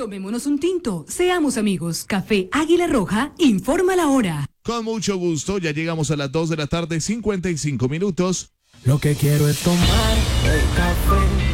Tomémonos un tinto, seamos amigos. Café Águila Roja, informa la hora. Con mucho gusto, ya llegamos a las 2 de la tarde, 55 minutos. Lo que quiero es tomar el café.